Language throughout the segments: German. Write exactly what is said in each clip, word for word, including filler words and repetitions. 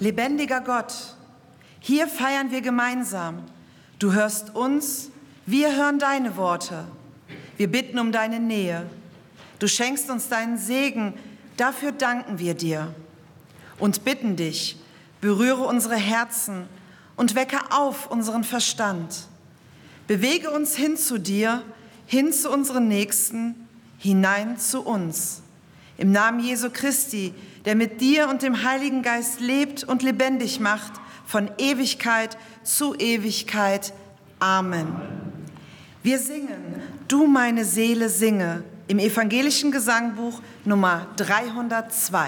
lebendiger Gott, hier feiern wir gemeinsam. Du hörst uns, wir hören deine Worte. Wir bitten um deine Nähe. Du schenkst uns deinen Segen, dafür danken wir dir. Und bitten dich, berühre unsere Herzen und wecke auf unseren Verstand. Bewege uns hin zu dir, hin zu unseren Nächsten, hinein zu uns. Im Namen Jesu Christi, der mit dir und dem Heiligen Geist lebt und lebendig macht, von Ewigkeit zu Ewigkeit. Amen. Wir singen, Du meine Seele singe, im evangelischen Gesangbuch Nummer dreihundertzwei.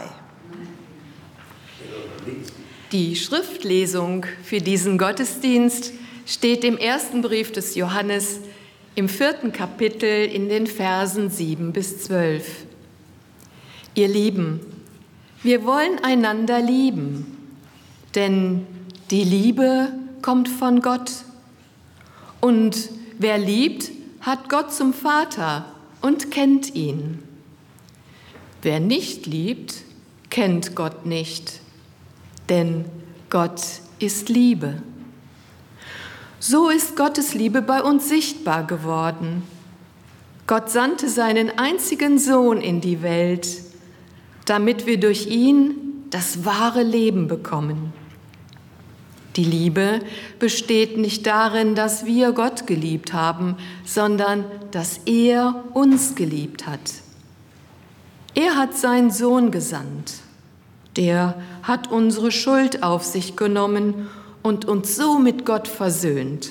Die Schriftlesung für diesen Gottesdienst steht im ersten Brief des Johannes im vierten Kapitel in den Versen sieben bis zwölf. Ihr Lieben, wir wollen einander lieben, denn die Liebe kommt von Gott. Und wer liebt, hat Gott zum Vater und kennt ihn. Wer nicht liebt, kennt Gott nicht, denn Gott ist Liebe. So ist Gottes Liebe bei uns sichtbar geworden. Gott sandte seinen einzigen Sohn in die Welt, damit wir durch ihn das wahre Leben bekommen. Die Liebe besteht nicht darin, dass wir Gott geliebt haben, sondern dass er uns geliebt hat. Er hat seinen Sohn gesandt. Der hat unsere Schuld auf sich genommen und uns so mit Gott versöhnt.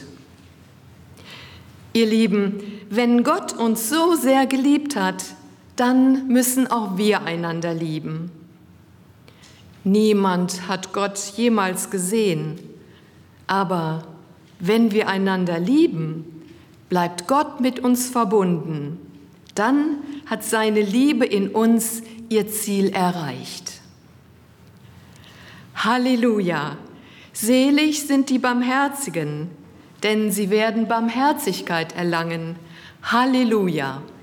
Ihr Lieben, wenn Gott uns so sehr geliebt hat, dann müssen auch wir einander lieben. Niemand hat Gott jemals gesehen, aber wenn wir einander lieben, bleibt Gott mit uns verbunden. Dann hat seine Liebe in uns ihr Ziel erreicht. Halleluja! Selig sind die Barmherzigen, denn sie werden Barmherzigkeit erlangen. Halleluja!